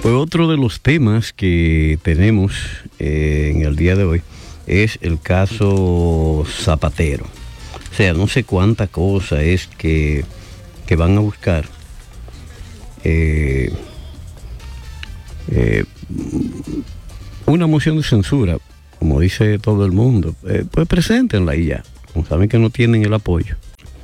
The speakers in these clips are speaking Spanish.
Pues otro de los temas que tenemos en el día de hoy es el caso Zapatero. O sea, no sé cuánta cosa es que van a buscar. Una moción de censura, como dice todo el mundo, pues preséntenla y ya. Como saben que no tienen el apoyo,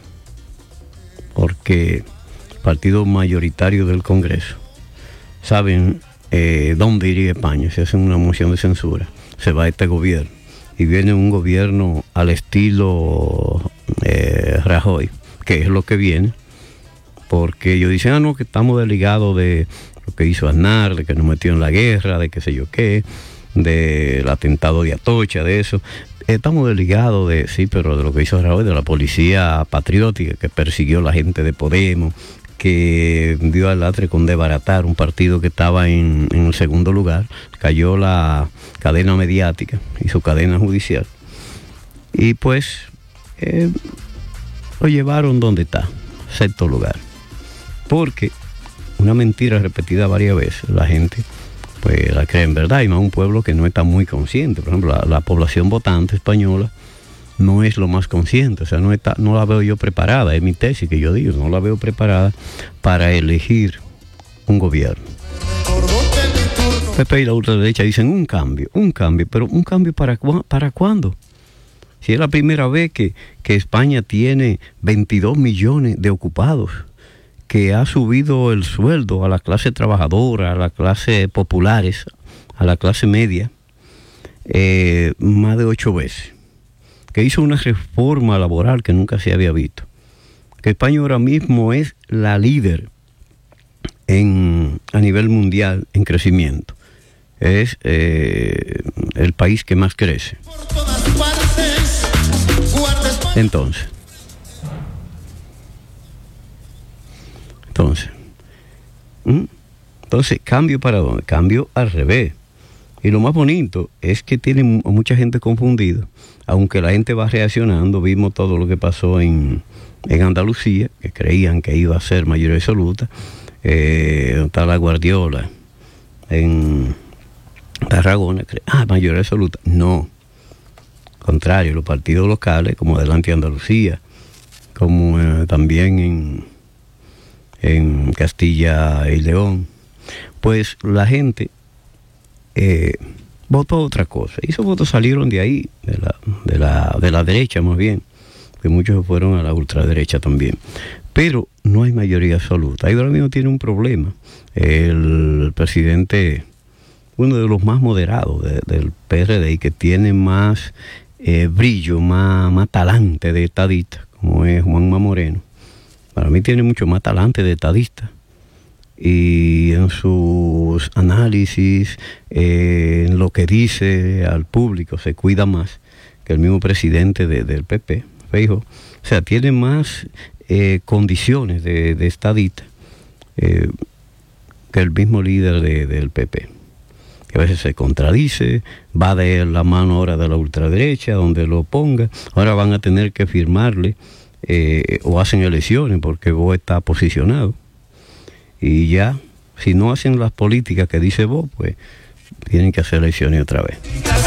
porque el partido mayoritario del Congreso saben dónde iría España si hacen una moción de censura. Se va este gobierno y viene un gobierno al estilo Rajoy, que es lo que viene, porque ellos dicen, no, que estamos desligados de lo que hizo Aznar, de que nos metió en la guerra, de qué sé yo qué, del atentado de Atocha, de eso. Estamos desligados de, sí, pero de lo que hizo Rajoy, de la policía patriótica que persiguió a la gente de Podemos, que dio al latre con desbaratar un partido que estaba en el segundo lugar, cayó la cadena mediática y su cadena judicial. Y pues lo llevaron donde está, sexto lugar. Porque una mentira repetida varias veces, la gente pues la cree en verdad, y más un pueblo que no está muy consciente. Por ejemplo, la población votante española no es lo más consciente, o sea, no la veo yo preparada, es mi tesis que yo digo, no la veo preparada para elegir un gobierno. Pepe y la ultraderecha dicen un cambio, pero ¿un cambio para cuándo? Si es la primera vez que España tiene 22 millones de ocupados, que ha subido el sueldo a la clase trabajadora, a la clase populares, a la clase media, más de 8 veces, que hizo una reforma laboral que nunca se había visto, que España ahora mismo es la líder a nivel mundial en crecimiento, es el país que más crece. Entonces, ¿cambio para dónde? Cambio al revés. Y lo más bonito es que tiene mucha gente confundida, aunque la gente va reaccionando. Vimos todo lo que pasó en Andalucía, que creían que iba a ser mayoría absoluta. Está la Guardiola en Tarragona, mayoría absoluta. No, contrario, los partidos locales, como Adelante Andalucía, como también en Castilla y León, pues la gente votó otra cosa. Y esos votos salieron de ahí, de la derecha más bien, que muchos fueron a la ultraderecha también. Pero no hay mayoría absoluta. Ahí ahora mismo tiene un problema. El presidente, uno de los más moderados del PRD, y que tiene más brillo, más talante de estadista, como es Juanma Moreno. Para mí tiene mucho más talante de estadista. Y en sus análisis, en lo que dice al público, se cuida más que el mismo presidente del PP, Feijóo. O sea, tiene más condiciones de estadista que el mismo líder del PP, que a veces se contradice, va de la mano ahora de la ultraderecha, donde lo ponga. Ahora van a tener que firmarle o hacen elecciones porque Bo está posicionado. Y ya, si no hacen las políticas que dice Bo, pues tienen que hacer elecciones otra vez.